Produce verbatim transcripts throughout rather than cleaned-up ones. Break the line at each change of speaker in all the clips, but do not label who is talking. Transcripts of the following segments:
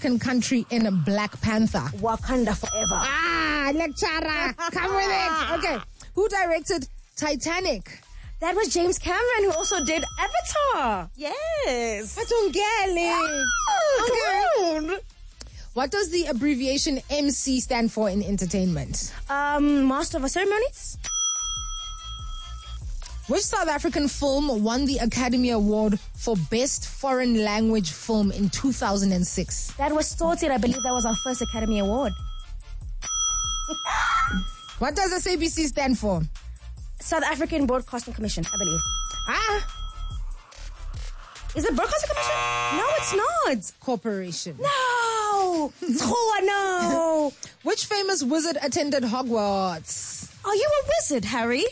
African country in Black Panther?
Wakanda forever.
Ah, lecturer, come with it. Okay, who directed Titanic?
That was James Cameron, who also did Avatar. Yes.
Atungele.
Come on.
What does the abbreviation M C stand for in entertainment?
Um, Master of Ceremonies.
Which South African film won the Academy Award for Best Foreign Language Film in two thousand six?
That was Sorted. I believe that was our first Academy Award.
What does S A B C stand for?
South African Broadcasting Commission, I believe.
Ah,
Is it Broadcasting Commission? No, it's not.
Corporation.
No. Oh, no.
Which famous wizard attended Hogwarts?
Are you a wizard, Harry?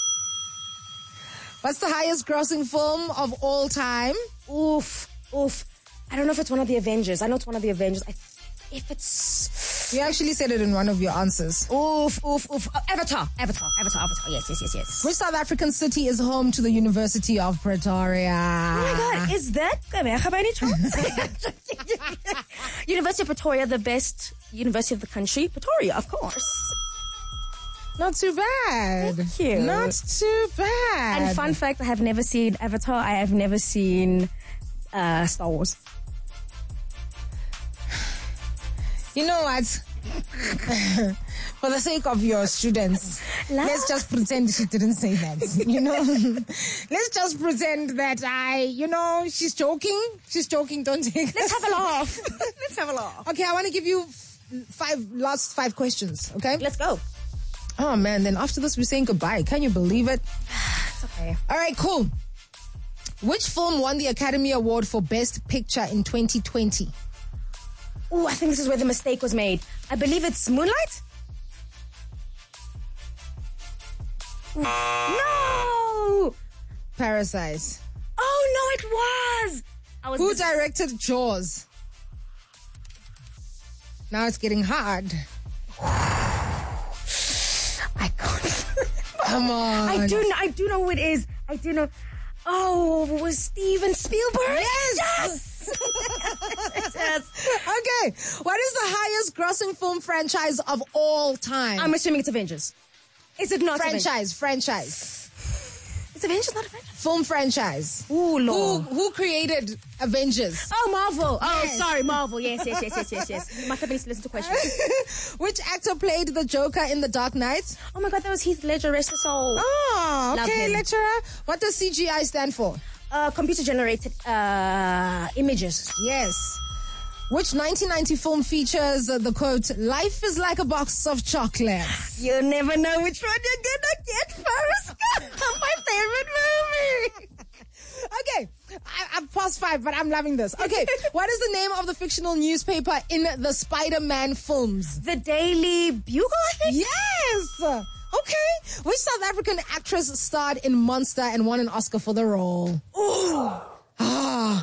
What's the highest grossing film of all time?
Oof, oof. I don't know if it's one of the Avengers. I know it's one of the Avengers. I, if it's...
You actually said it in one of your answers.
Oof, oof, oof. Oh, Avatar, Avatar, Avatar, Avatar. Yes, yes, yes, yes.
Which South African city is home to the University of Pretoria?
Oh my God, is that Gqeberha by any chance? University of Pretoria, the best university of the country. Pretoria, of course.
Not too bad.
Thank you.
Not too bad.
And fun fact, I have never seen Avatar. I have never seen uh, Star Wars.
You know what? For the sake of your students,
La-
let's just pretend she didn't say that. You know, let's just pretend that I, you know, she's joking. She's joking. Don't take.
Let's have a laugh. Let's have a laugh.
Okay, I want to give you f- five last five questions. Okay,
Let's go.
Oh man, then after this we're saying goodbye. Can you believe it?
It's okay.
All right, cool. Which film won the Academy Award for Best Picture in twenty twenty?
Oh, I think this is where the mistake was made. I believe it's Moonlight. No.
Parasite.
Oh no, it was. I was.
Who directed Jaws? Now it's getting hard.
I can't.
Come on.
I do. Know, I do know who it is. I do know. Oh, it was Steven Spielberg?
Yes.
Yes. Yes.
Okay. What is the highest grossing film franchise of all time?
I'm assuming it's Avengers. Is it not
franchise,
Avengers?
franchise.
It's Avengers, not Avengers.
Film franchise.
Ooh,
Who
Lord.
who created Avengers?
Oh, Marvel. Oh,
Yes.
sorry, Marvel. Yes, yes, yes, yes, yes, yes. You must have been listening to questions.
Which actor played the Joker in The Dark Knight?
Oh my God, that was Heath Ledger. Rest his soul.
Oh,
Love
okay,
him.
lecturer. What does C G I stand for?
Uh, computer generated uh, images.
Yes. Which nineteen ninety film features uh, the quote, "Life is like a box of chocolates"?
You never know which one you're gonna get first. My favorite movie.
Okay, I, I've passed five, but I'm loving this. Okay, what is the name of the fictional newspaper in the Spider-Man films?
The Daily Bugle, I think?
Yes! Okay. Which South African actress starred in Monster and won an Oscar for the role?
Ooh.
Ah.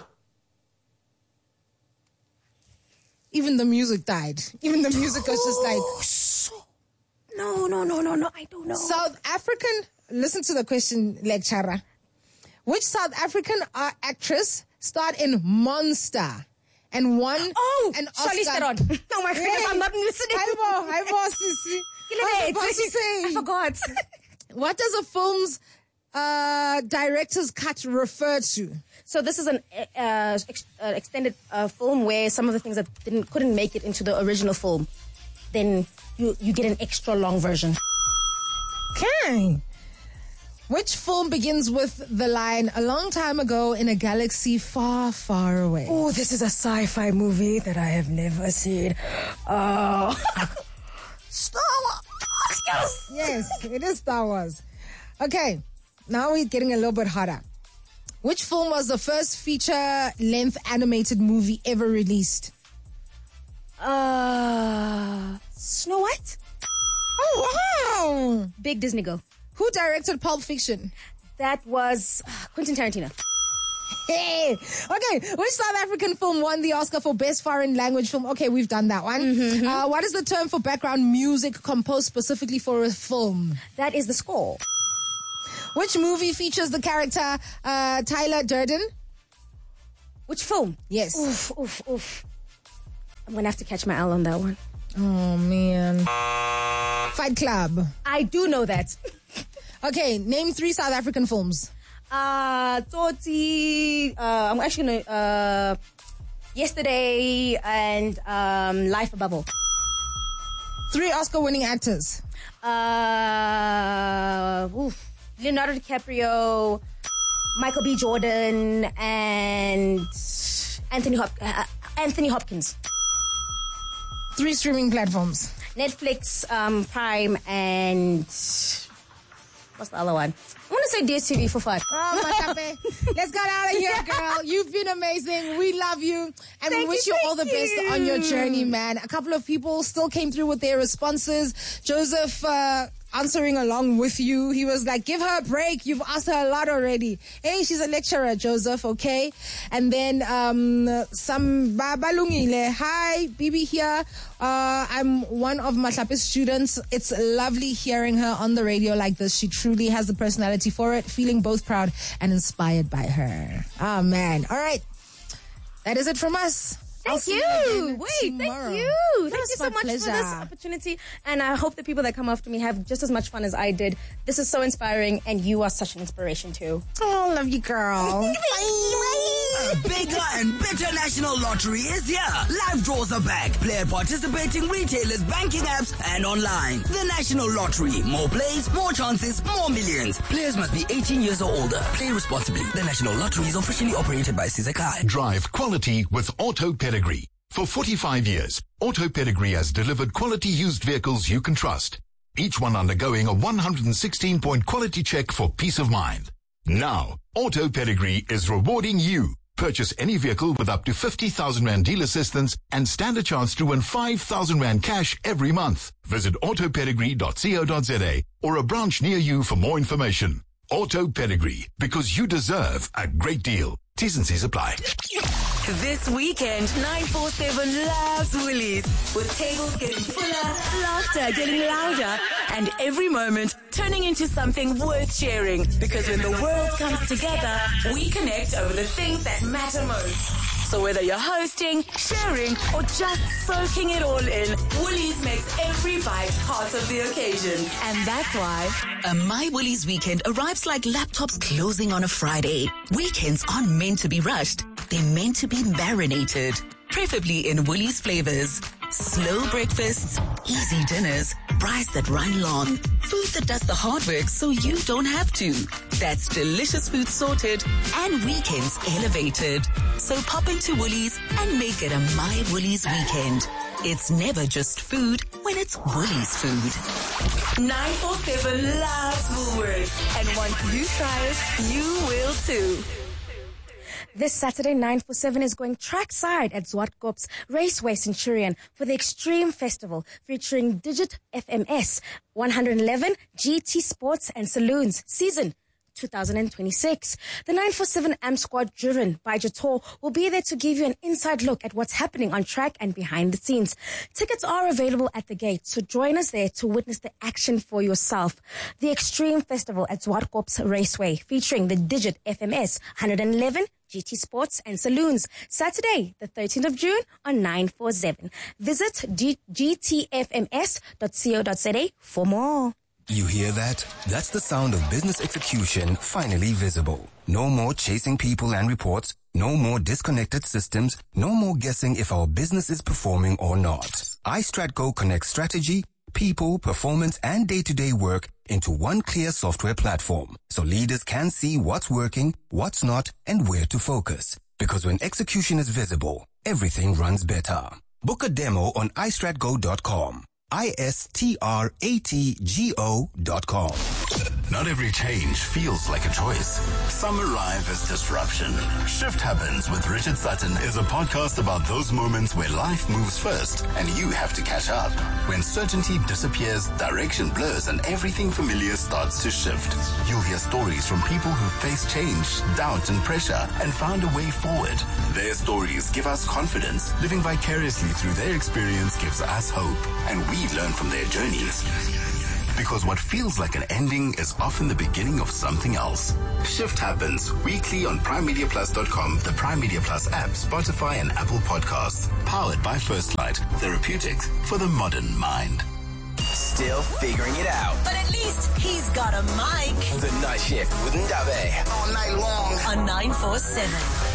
Even the music died. Even the music was just like...
No, no, no, no, no, I don't know.
South African... Listen to the question, lecturer. Which South African uh, actress starred in Monster and won
Oh,
an Oscar?
Charlize Theron. Oh my goodness, I'm not listening.
Hi, Bo. Hi, Bo, sissy. What was I supposed to say?
I forgot.
What does a film's uh, director's cut refer to?
So this is an uh, ex- uh, extended uh, film where some of the things that didn't couldn't make it into the original film, then you you get an extra long version.
Okay. Which film begins with the line, "A long time ago in a galaxy far, far away"?
Oh, this is a sci-fi movie that I have never seen. Oh, Star Wars.
Yes, it is Star Wars. Okay, now we're getting a little bit hotter. Which film was the first feature-length animated movie ever released?
Uh, Snow White.
Oh, wow!
Big Disney girl.
Who directed Pulp Fiction?
That was uh, Quentin Tarantino.
Hey! Okay, which South African film won the Oscar for Best Foreign Language Film? Okay, we've done that one.
Mm-hmm.
Uh, what is the term for background music composed specifically for a film?
That is the score.
Which movie features the character uh, Tyler Durden?
Which film?
Yes.
Oof, oof, oof. I'm going to have to catch my L on that one.
Oh, man. Fight Club.
I do know that.
Okay, name three South African films.
Uh, Toti, uh, I'm actually going to, uh, Yesterday and um, Life a Bubble.
Three Oscar-winning actors.
Uh, oof, Leonardo DiCaprio, Michael B. Jordan, and Anthony Hop- uh, Anthony Hopkins.
Three streaming platforms.
Netflix, um, Prime, and what's the other one? I want to say D S T V for fun.
Oh, Machape. Let's get out of here, girl. You've been amazing. We love you. And
thank
we wish
you,
you all the best
you.
on your journey, man. A couple of people still came through with their responses. Joseph, uh, answering along with you. He was like, give her a break. You've asked her a lot already. Hey, she's a lecturer, Joseph, okay? And then um, some Babalungile. Hi, Bibi here. Uh, I'm one of Mahlape's students. It's lovely hearing her on the radio like this. She truly has the personality for it. Feeling both proud and inspired by her. Oh, man. All right. That is it from us. I'll
Thank
see
you.
again
Wait,
tomorrow.
thank you.
That
Thank
was
you so
my
much
pleasure.
for this opportunity. And I hope the people that come after me have just as much fun as I did. This is so inspiring, and you are such an inspiration too.
Oh, love you, girl.
A bigger and better National Lottery is here. Live draws are back. Play at participating retailers, banking apps, and online. The National Lottery. More plays, more chances, more millions. Players must be eighteen years or older. Play responsibly. The National Lottery is officially operated by Sizakai.
Drive quality with Auto Pedigree. For forty-five years, Auto Pedigree has delivered quality used vehicles you can trust. Each one undergoing a one hundred sixteen point quality check for peace of mind. Now, Auto Pedigree is rewarding you. Purchase any vehicle with up to fifty thousand rand deal assistance and stand a chance to win five thousand rand cash every month. Visit auto pedigree dot co dot za or a branch near you for more information. Auto Pedigree, because you deserve a great deal. T's and C's apply.
This weekend, nine four seven loves Woolies. With tables getting fuller, laughter getting louder, and every moment turning into something worth sharing. Because when the world comes together, we connect over the things that matter most. So whether you're hosting, sharing, or just soaking it all in, Woolies makes every bite part of the occasion. And that's why
A My Woolies weekend arrives like laptops closing on a Friday. Weekends aren't meant to be rushed. They're meant to be marinated. Preferably in Woolies flavors. Slow breakfasts, easy dinners, fries that run long. Food that does the hard work so you don't have to. That's delicious food sorted and weekends elevated. So pop into Woolies and make it a My Woolies weekend. It's never just food when it's Woolies food.
nine four seven loves Woolworths. And once you try it, you will too.
This Saturday, nine four seven is going trackside at Zwartkops Raceway Centurion for the Extreme Festival featuring Digit F M S one eleven G T Sports and Saloons Season twenty twenty-six. The nine four seven A M squad driven by Jator will be there to give you an inside look at what's happening on track and behind the scenes. Tickets are available at the gate, so join us there to witness the action for yourself. The Extreme Festival at Zwartkops Raceway featuring the Digit F M S one eleven G T Sports and Saloons, Saturday, the thirteenth of June on nine four seven. Visit g- gtfms dot co dot za for more.
You hear that? That's the sound of business execution finally visible. No more chasing people and reports. No more disconnected systems. No more guessing if our business is performing or not. iStratGo connects strategy, people, performance, and day-to-day work into one clear software platform. So leaders can see what's working, what's not, and where to focus. Because when execution is visible, everything runs better. Book a demo on i strat go dot com. I S T R A T G O dot com.
Not every change feels like a choice.
Some arrive as disruption. Shift Happens with Richard Sutton is a podcast about those moments where life moves first and you have to catch up. When certainty disappears, direction blurs, and everything familiar starts to shift. You'll hear stories from people who faced change, doubt, and pressure and found a way forward. Their stories give us confidence. Living vicariously through their experience gives us hope, and we learn from their journeys. Because what feels like an ending is often the beginning of something else. Shift Happens, weekly on prime media plus dot com, the Prime Media Plus app, Spotify and Apple Podcasts. Powered by First Light, therapeutics for the modern mind.
Still figuring it out.
But at least he's got a mic.
The Night Shift with Ndabe.
All night long.
On nine four seven.